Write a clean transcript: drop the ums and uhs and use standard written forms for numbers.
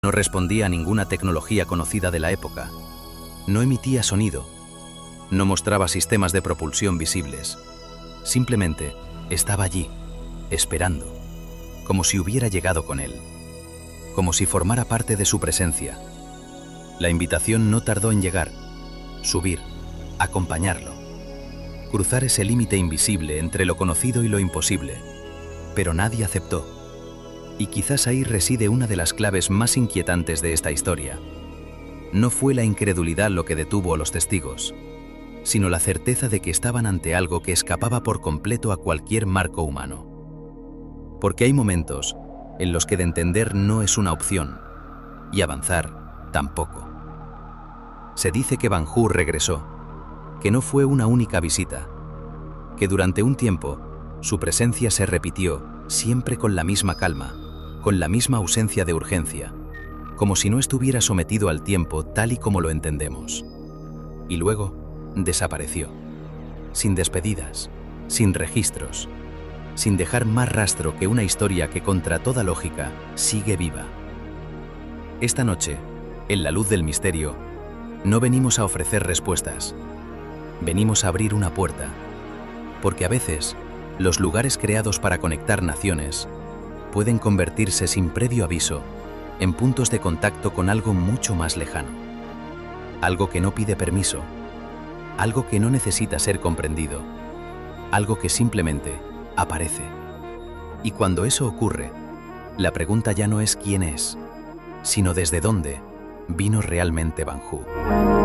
No respondía a ninguna tecnología conocida de la época. No emitía sonido. No mostraba sistemas de propulsión visibles. Simplemente estaba allí, esperando, como si hubiera llegado con él, como si formara parte de su presencia. La invitación no tardó en llegar, subir, acompañarlo, cruzar ese límite invisible entre lo conocido y lo imposible. Pero nadie aceptó. Y quizás ahí reside una de las claves más inquietantes de esta historia. No fue la incredulidad lo que detuvo a los testigos, sino la certeza de que estaban ante algo que escapaba por completo a cualquier marco humano. Porque hay momentos en los que de entender no es una opción, y avanzar tampoco. Se dice que Van Gogh regresó, que no fue una única visita, que durante un tiempo su presencia se repitió siempre con la misma calma, con la misma ausencia de urgencia, como si no estuviera sometido al tiempo tal y como lo entendemos. Y luego desapareció, sin despedidas, sin registros, sin dejar más rastro que una historia que contra toda lógica sigue viva. Esta noche, en la luz del misterio, no venimos a ofrecer respuestas, venimos a abrir una puerta, porque a veces los lugares creados para conectar naciones pueden convertirse sin previo aviso en puntos de contacto con algo mucho más lejano, algo que no pide permiso, algo que no necesita ser comprendido, algo que simplemente aparece. Y cuando eso ocurre, la pregunta ya no es quién es, sino desde dónde vino realmente Van Gogh.